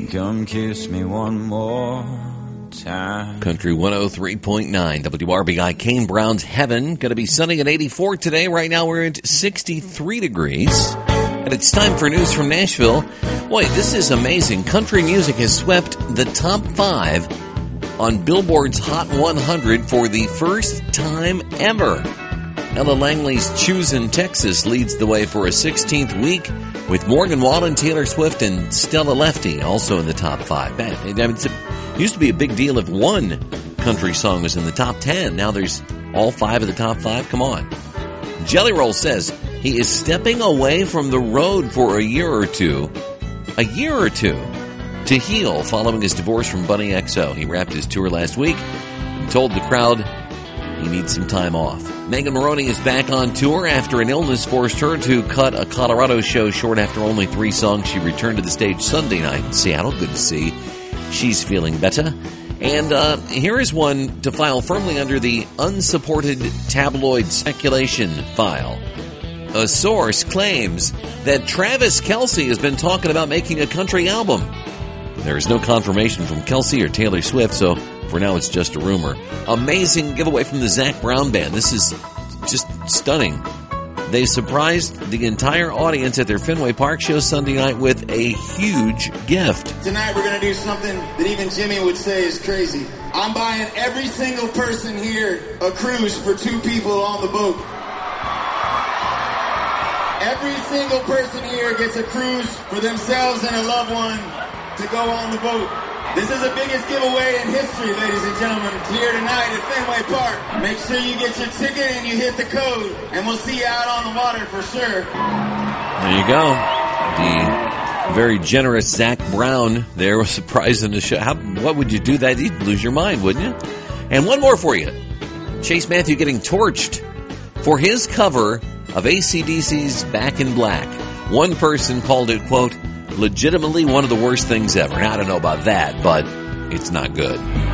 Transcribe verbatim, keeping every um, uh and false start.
Come kiss me one more time. Country one oh three point nine, W R B I, Kane Brown's Heaven. Going to be sunny at eighty-four today. Right now we're at sixty-three degrees. And it's time for news from Nashville. Boy, this is amazing. Country music has swept the top five on Billboard's Hot one hundred for the first time ever. Ella Langley's Choosin' Texas leads the way for a sixteenth week, with Morgan Wallen, Taylor Swift, and Stella Lefty also in the top five. Man, I mean, it's a, it used to be a big deal if one country song was in the top ten. Now there's all five of the top five. Come on. Jelly Roll says he is stepping away from the road for a year or two. A year or two to heal following his divorce from Bunny X O. He wrapped his tour last week and told the crowd he needs some time off. Megan Moroney is back on tour after an illness forced her to cut a Colorado show short after only three songs. She returned to the stage Sunday night in Seattle. Good to see she's feeling better. And uh, here is one to file firmly under the unsupported tabloid speculation file. A source claims that Travis Kelce has been talking about making a country album. There is no confirmation from Kelce or Taylor Swift, so for now it's just a rumor. Amazing giveaway from the Zac Brown Band. This is just stunning. They surprised the entire audience at their Fenway Park show Sunday night with a huge gift. Tonight we're going to do something that even Jimmy would say is crazy. I'm buying every single person here a cruise for two people on the boat. Every single person here gets a cruise for themselves and a loved one to go on the boat. This is the biggest giveaway in history, ladies and gentlemen, here tonight at Fenway Park. Make sure you get your ticket and you hit the code, and we'll see you out on the water for sure. There you go. The very generous Zac Brown there was surprising to show. How, what would you do that? You'd lose your mind, wouldn't you? And one more for you. Chase Matthew getting torched for his cover of A C D C's Back in Black. One person called it, quote, legitimately one of the worst things ever. Now, I don't know about that, but it's not good.